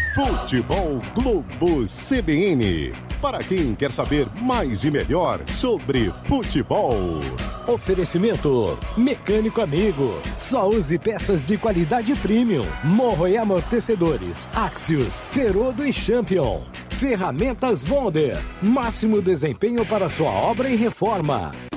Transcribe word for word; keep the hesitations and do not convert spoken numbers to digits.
Futebol Globo C B N. Para quem quer saber mais e melhor sobre futebol. Oferecimento Mecânico Amigo. Só use peças de qualidade premium. Morro e amortecedores. Axios, Ferodo e Champion. Ferramentas Wonder. Máximo desempenho para sua obra e reforma.